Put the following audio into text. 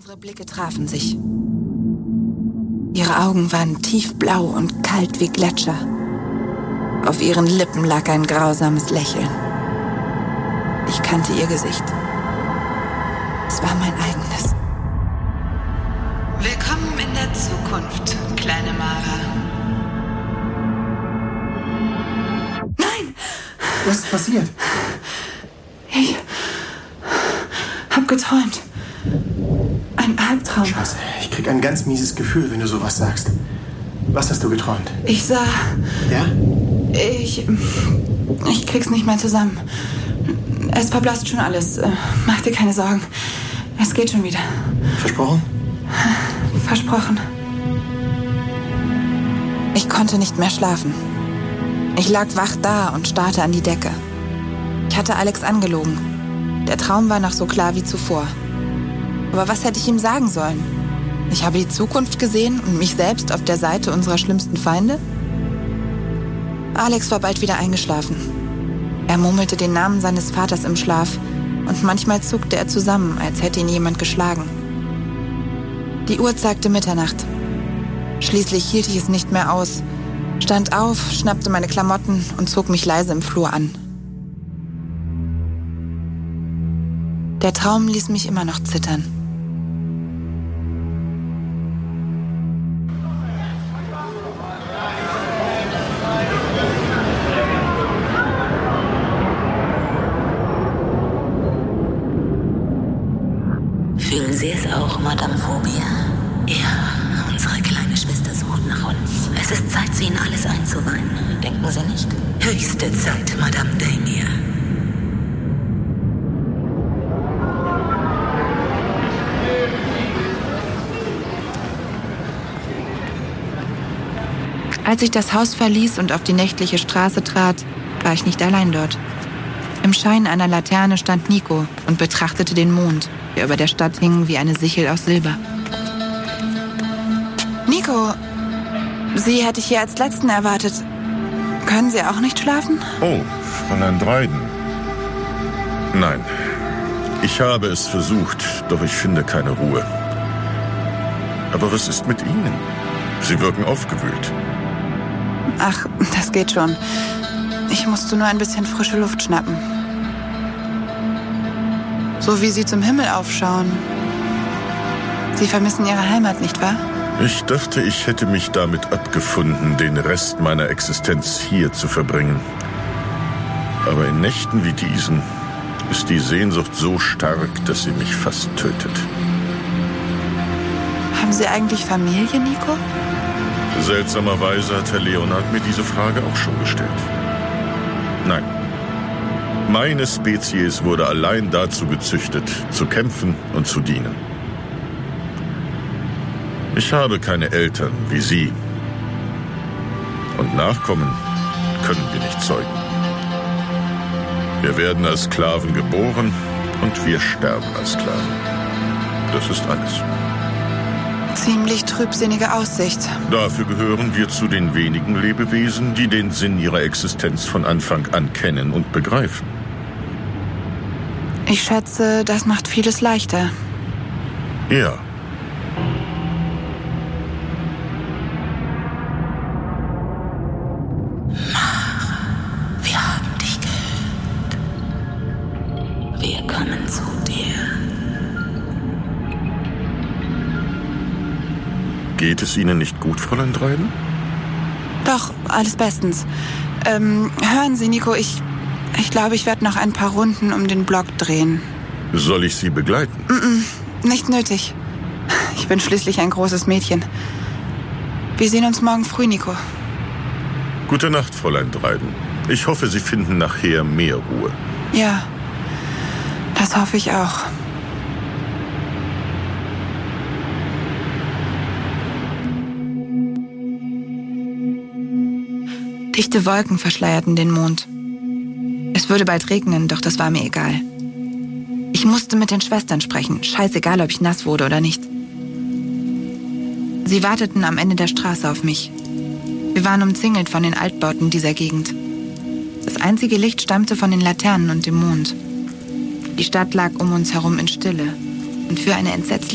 Unsere Blicke trafen sich. Ihre Augen waren tiefblau und kalt wie Gletscher. Auf ihren Lippen lag ein grausames Lächeln. Ich kannte ihr Gesicht. Es war mein eigenes. Willkommen in der Zukunft, kleine Mara. Nein! Was ist passiert? Ich hab geträumt. Ein Albtraum. Scheiße, ich krieg ein ganz mieses Gefühl, wenn du sowas sagst. Was hast du geträumt? Ich sah... Ja? Ich krieg's nicht mehr zusammen. Es verblasst schon alles. Mach dir keine Sorgen. Es geht schon wieder. Versprochen? Versprochen. Ich konnte nicht mehr schlafen. Ich lag wach da und starrte an die Decke. Ich hatte Alex angelogen. Der Traum war noch so klar wie zuvor. Aber was hätte ich ihm sagen sollen? Ich habe die Zukunft gesehen und mich selbst auf der Seite unserer schlimmsten Feinde? Alex war bald wieder eingeschlafen. Er murmelte den Namen seines Vaters im Schlaf und manchmal zuckte er zusammen, als hätte ihn jemand geschlagen. Die Uhr zeigte Mitternacht. Schließlich hielt ich es nicht mehr aus, stand auf, schnappte meine Klamotten und zog mich leise im Flur an. Der Traum ließ mich immer noch zittern. Fühlen Sie es auch, Madame Phobia? Ja, unsere kleine Schwester sucht nach uns. Es ist Zeit, sie in alles einzuweihen. Denken Sie nicht? Höchste Zeit, Madame Damier. Als ich das Haus verließ und auf die nächtliche Straße trat, war ich nicht allein dort. Im Schein einer Laterne stand Nico und betrachtete den Mond, der über der Stadt hing wie eine Sichel aus Silber. Nico, Sie hätte ich hier als Letzten erwartet. Können Sie auch nicht schlafen? Oh, Fräulein Dryden. Nein, ich habe es versucht, doch ich finde keine Ruhe. Aber was ist mit Ihnen? Sie wirken aufgewühlt. Ach, das geht schon. Ich musste nur ein bisschen frische Luft schnappen. So wie Sie zum Himmel aufschauen. Sie vermissen Ihre Heimat, nicht wahr? Ich dachte, ich hätte mich damit abgefunden, den Rest meiner Existenz hier zu verbringen. Aber in Nächten wie diesen ist die Sehnsucht so stark, dass sie mich fast tötet. Haben Sie eigentlich Familie, Nico? Seltsamerweise hat Herr Leonard mir diese Frage auch schon gestellt. Nein. Meine Spezies wurde allein dazu gezüchtet, zu kämpfen und zu dienen. Ich habe keine Eltern wie Sie. Und Nachkommen können wir nicht zeugen. Wir werden als Sklaven geboren und wir sterben als Sklaven. Das ist alles. Ziemlich trübsinnige Aussicht. Dafür gehören wir zu den wenigen Lebewesen, die den Sinn ihrer Existenz von Anfang an kennen und begreifen. Ich schätze, das macht vieles leichter. Ja. Wir haben dich gehört. Wir kommen zu dir. Geht es Ihnen nicht gut, Fräulein Dryden? Doch, alles bestens. Hören Sie, Nico, ich glaube, ich werde noch ein paar Runden um den Block drehen. Soll ich Sie begleiten? Nicht nötig. Ich bin schließlich ein großes Mädchen. Wir sehen uns morgen früh, Nico. Gute Nacht, Fräulein Dryden. Ich hoffe, Sie finden nachher mehr Ruhe. Ja, das hoffe ich auch. Dichte Wolken verschleierten den Mond. Es würde bald regnen, doch das war mir egal. Ich musste mit den Schwestern sprechen, scheißegal, ob ich nass wurde oder nicht. Sie warteten am Ende der Straße auf mich. Wir waren umzingelt von den Altbauten dieser Gegend. Das einzige Licht stammte von den Laternen und dem Mond. Die Stadt lag um uns herum in Stille und für eine entsetzliche